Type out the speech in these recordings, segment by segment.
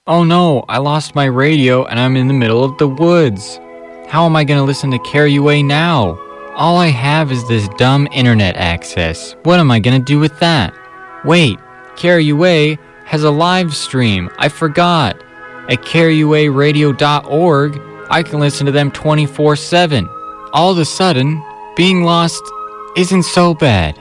Oh no, I lost my radio and I'm in the middle of the woods. How am I going to listen to KRUA now? All I have is this dumb internet access. What am I going to do with that? Wait, KRUA has a live stream. I forgot. At KRUAradio.org, I can listen to them 24/7. All of a sudden, being lost isn't so bad.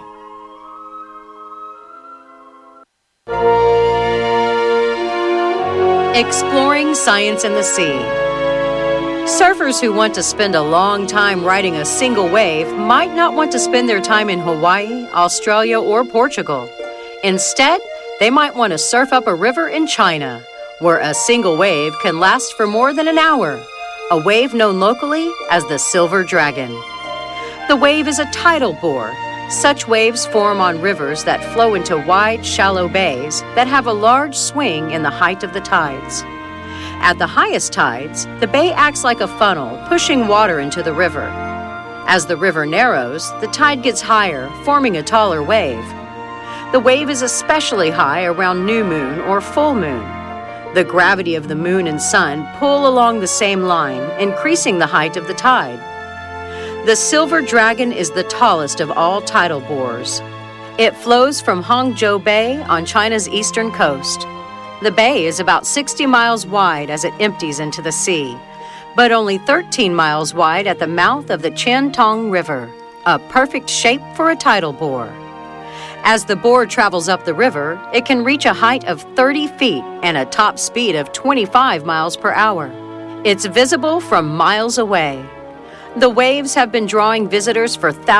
Exploring science in the sea. Surfers who want to spend a long time riding a single wave might not want to spend their time in Hawaii, Australia, or Portugal. Instead, they might want to surf up a river in China, where a single wave can last for more than an hour, a wave known locally as the Silver Dragon. The wave is a tidal bore. Such waves form on rivers that flow into wide, shallow bays that have a large swing in the height of the tides. At the highest tides, the bay acts like a funnel, pushing water into the river. As the river narrows, the tide gets higher, forming a taller wave. The wave is especially high around new moon or full moon. The gravity of the moon and sun pull along the same line, increasing the height of the tide. The Silver Dragon is the tallest of all tidal bores. It flows from Hangzhou Bay on China's eastern coast. The bay is about 60 miles wide as it empties into the sea, but only 13 miles wide at the mouth of the Qiantong River, a perfect shape for a tidal bore. As the bore travels up the river, it can reach a height of 30 feet and a top speed of 25 miles per hour. It's visible from miles away. The waves have been drawing visitors for thousands